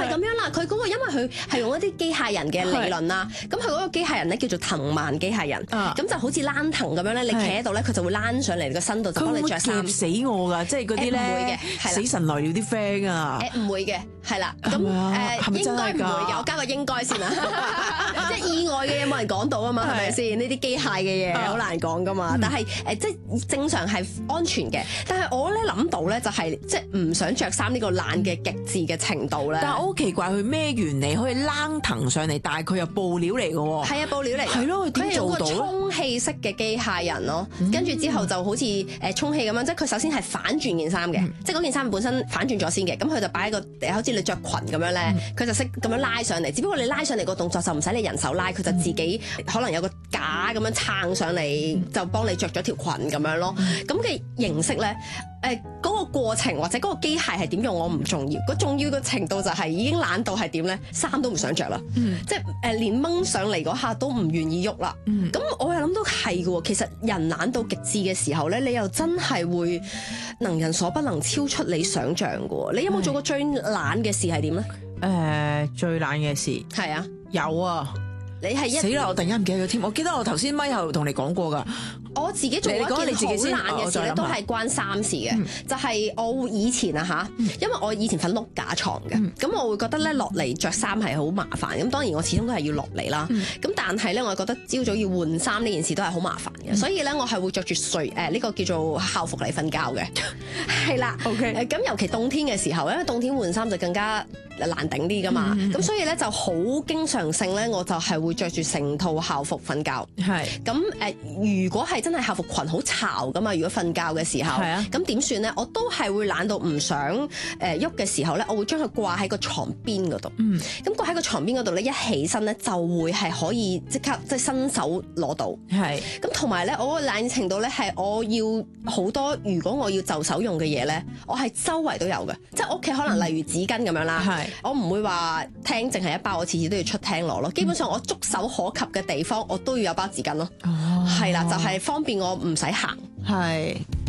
係咁樣啦，佢嗰個因為佢係用一啲機械人嘅理論啦，咁佢嗰個機械人咧叫做藤蔓機械人，咁就好似躝藤咁樣咧，你企喺度咧，佢就會躝上嚟你個身度，就幫你着衫。 佢會夾死我㗎，即係嗰啲咧死神來了啲 friend 啊！ 唔會嘅，係啦，咁應該唔會嘅，我加個應該先啦。即係意外嘅嘢冇人講到啊嘛，係咪先？呢啲機械嘅嘢好難講噶嘛。但係即係正常係安全嘅。但係我咧諗到咧就係即係唔想着衫呢個懶嘅極致嘅程度咧。 但係我好奇怪佢咩原理可以躝藤上嚟，但係佢又布料嚟嘅喎。 係啊，布料嚟。 係咯，佢點做到？ 佢係個充氣式嘅機械人咯，跟住之後就好似充氣咁樣，即係佢首先係反轉件衫嘅，即係嗰件衫本身反轉咗先嘅，咁佢就擺喺個好似你着裙咁樣咧，佢就識咁樣拉上嚟。只不過你拉上嚟個動作就唔使你人手拉，佢就自己可能有個架咁樣撐上嚟，就幫你着咗條裙咁樣咯。咁嘅形式咧，嗰個過程或者嗰個機械係點用我唔重要，個重要嘅程度就係已經懶到係點咧，衫都唔想着啦，即係連掹上嚟嗰下都唔願意喐啦。咁我又諗到係嘅喎，其實人懶到極致嘅時候咧，你又真係會能人所不能，超出你想象嘅喎。你有冇做過最懶嘅事係點咧？ 最懶嘅事係啊， 有啊。 你係死啦！我突然間唔記得咗添。我記得我頭先咪後同你講過㗎。 我自己做過一件好懶嘅事咧，都係關衫事嘅。就係我以前啊嚇，因為我以前瞓碌架床嘅，咁我會覺得咧落嚟着衫係好麻煩。咁當然我始終都係要落嚟啦。咁但係咧，我覺得朝早要換衫呢件事都係好麻煩嘅。所以咧，我係會着住呢個叫做校服嚟瞓覺嘅。係啦，OK。咁尤其冬天嘅時候，因為冬天換衫就更加難頂啲㗎嘛。咁所以咧就好經常性咧，我就係會着住成套校服瞓覺。係。咁如果係真係校服裙好潮噶嘛，如果瞓覺嘅時候，咁點算咧？我都係會懶到唔想喐嘅時候咧，我會將佢掛喺個床邊嗰度。咁掛喺個床邊嗰度咧，一起身咧就會係可以即刻即係伸手攞到。係。咁同埋咧，我個懶程度咧係我要好多，如果我要就手用嘅嘢咧，我係周圍都有嘅。即係屋企可能例如紙巾咁樣啦，我唔會話廳淨係一包，我次次都要出廳攞咯。基本上我觸手可及嘅地方，我都要有包紙巾咯。係啦，就係方便我唔使行。係。